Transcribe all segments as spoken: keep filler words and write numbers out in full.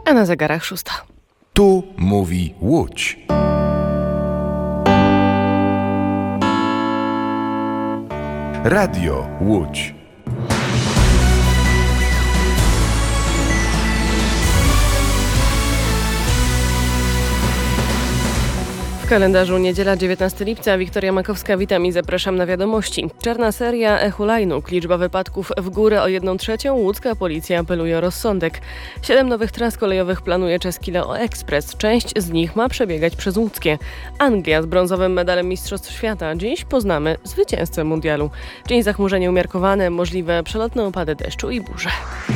A na zegarach szósta. Tu mówi Łódź. Radio Łódź. W kalendarzu niedziela dziewiętnastego lipca. Wiktoria Makowska, witam i zapraszam na wiadomości. Czarna seria e-hulajnóg. Liczba wypadków w górę o jedną trzecią. Łódzka policja apeluje o rozsądek. Siedem nowych tras kolejowych planuje czeski Leo Express. Część z nich ma przebiegać przez łódzkie. Anglia z brązowym medalem Mistrzostw Świata. Dziś poznamy zwycięzcę mundialu. Dzień zachmurzenie umiarkowane, możliwe przelotne opady deszczu i burze.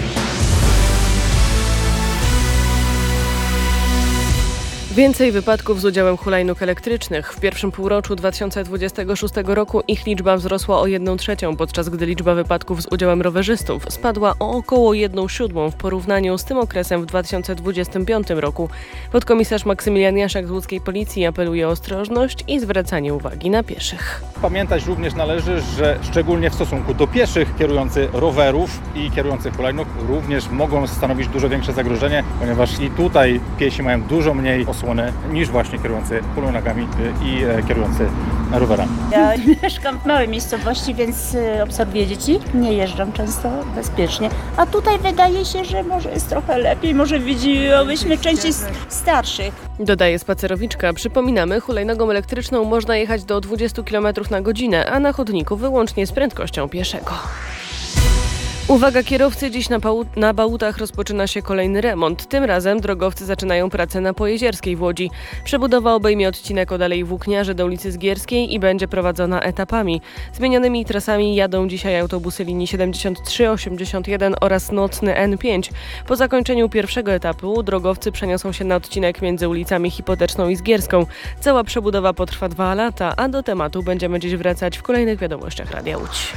Więcej wypadków z udziałem hulajnóg elektrycznych. W pierwszym półroczu dwa tysiące dwudziestego szóstego roku ich liczba wzrosła o jedną trzecią, podczas gdy liczba wypadków z udziałem rowerzystów spadła o około jedną siódmą w porównaniu z tym okresem w dwa tysiące dwudziestym piątym roku. Podkomisarz Maksymilian Jaszak z łódzkiej policji apeluje o ostrożność i zwracanie uwagi na pieszych. Pamiętać również należy, że szczególnie w stosunku do pieszych kierujący rowerów i kierujący hulajnóg również mogą stanowić dużo większe zagrożenie, ponieważ i tutaj piesi mają dużo mniej osłony niż właśnie kierujący hulajnogami i kierujący rowerami. Ja mieszkam w małej miejscowości, więc obserwuję dzieci. Nie jeżdżam często bezpiecznie. A tutaj wydaje się, że może jest trochę lepiej, może widziałyśmy częściej starszych. Dodaje spacerowiczka. Przypominamy, hulajnogą elektryczną można jechać do dwudziestu kilometrów na godzinę, a na chodniku wyłącznie z prędkością pieszego. Uwaga kierowcy, dziś na, Pału- na Bałutach rozpoczyna się kolejny remont. Tym razem drogowcy zaczynają pracę na Pojezierskiej w Łodzi. Przebudowa obejmie odcinek od Alei Włókniarzy do ulicy Zgierskiej i będzie prowadzona etapami. Zmienionymi trasami jadą dzisiaj autobusy linii siedemdziesiąt trzy, osiemdziesiąt jeden oraz nocny N pięć. Po zakończeniu pierwszego etapu drogowcy przeniosą się na odcinek między ulicami Hipoteczną i Zgierską. Cała przebudowa potrwa dwa lata, a do tematu będziemy dziś wracać w kolejnych wiadomościach Radia Łódź.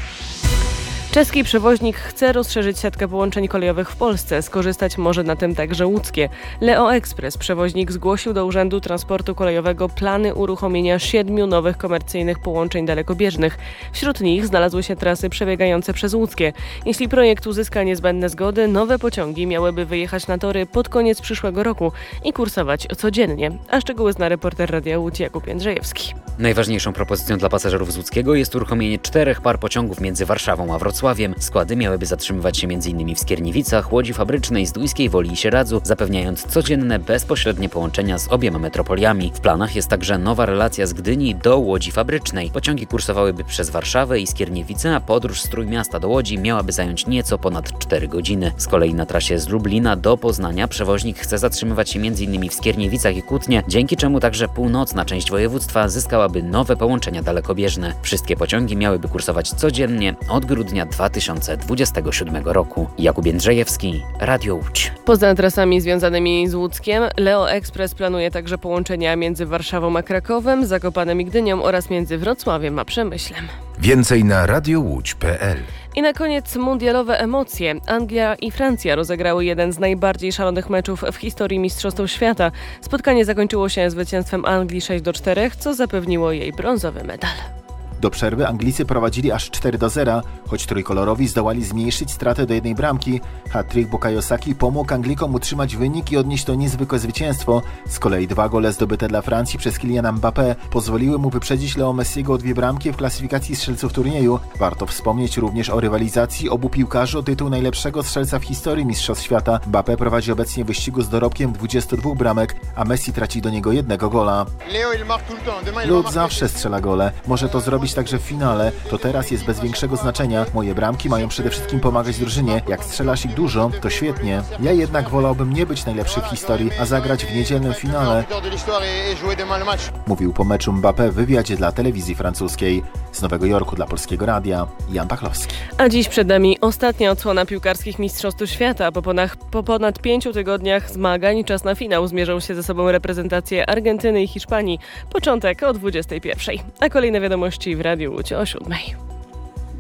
Czeski przewoźnik chce rozszerzyć siatkę połączeń kolejowych w Polsce. Skorzystać może na tym także łódzkie. Leo Express, przewoźnik, zgłosił do Urzędu Transportu Kolejowego plany uruchomienia siedmiu nowych komercyjnych połączeń dalekobieżnych. Wśród nich znalazły się trasy przebiegające przez łódzkie. Jeśli projekt uzyska niezbędne zgody, nowe pociągi miałyby wyjechać na tory pod koniec przyszłego roku i kursować codziennie. A szczegóły zna reporter Radia Łódź Jakub Jędrzejewski. Najważniejszą propozycją dla pasażerów z łódzkiego jest uruchomienie czterech par pociągów między Warszawą a Wrocławiem. Składy miałyby zatrzymywać się m.in. w Skierniewicach, Łodzi Fabrycznej, Zdójskiej Woli i Sieradzu, zapewniając codzienne, bezpośrednie połączenia z obiema metropoliami. W planach jest także nowa relacja z Gdyni do Łodzi Fabrycznej. Pociągi kursowałyby przez Warszawę i Skierniewice, a podróż z Trójmiasta do Łodzi miałaby zająć nieco ponad cztery godziny. Z kolei na trasie z Lublina do Poznania przewoźnik chce zatrzymywać się m.in. w Skierniewicach i Kutnie, dzięki czemu także północna część województwa zyskałaby nowe połączenia dalekobieżne. Wszystkie pociągi miałyby kursować codziennie od grudnia dwa tysiące dwudziestego siódmego roku. Jakub Jędrzejewski, Radio Łódź. Poza trasami związanymi z Łódzkiem, Leo Express planuje także połączenia między Warszawą a Krakowem, Zakopanem i Gdynią oraz między Wrocławiem a Przemyślem. Więcej na radiowódź kropka pe el. I na koniec mundialowe emocje. Anglia i Francja rozegrały jeden z najbardziej szalonych meczów w historii Mistrzostw Świata. Spotkanie zakończyło się zwycięstwem Anglii sześć do czterech, co zapewniło jej brązowy medal. Do przerwy Anglicy prowadzili aż cztery do zera, choć trójkolorowi zdołali zmniejszyć stratę do jednej bramki. Hat-trick Bukayo Saki pomógł Anglikom utrzymać wynik i odnieść to niezwykłe zwycięstwo. Z kolei dwa gole zdobyte dla Francji przez Kyliana Mbappé pozwoliły mu wyprzedzić Leo Messiego o dwie bramki w klasyfikacji strzelców turnieju. Warto wspomnieć również o rywalizacji obu piłkarzy o tytuł najlepszego strzelca w historii Mistrzostw Świata. Mbappé prowadzi obecnie w wyścigu z dorobkiem dwudziestu dwóch bramek, a Messi traci do niego jednego gola. Lud zawsze strzela gole. Może to zrobić także w finale, to teraz jest bez większego znaczenia. Moje bramki mają przede wszystkim pomagać drużynie. Jak strzelasz ich dużo, to świetnie. Ja jednak wolałbym nie być najlepszy w historii, a zagrać w niedzielnym finale. Mówił po meczu Mbappé w wywiadzie dla telewizji francuskiej. Z Nowego Jorku dla Polskiego Radia, Jan Pachlowski. A dziś przed nami ostatnia odsłona piłkarskich Mistrzostw Świata. Po ponad, po ponad pięciu tygodniach zmagań czas na finał. Zmierzą się ze sobą reprezentacje Argentyny i Hiszpanii. Początek o dwudziestej pierwszej. A kolejne wiadomości w Radiu Łódź o siódmej.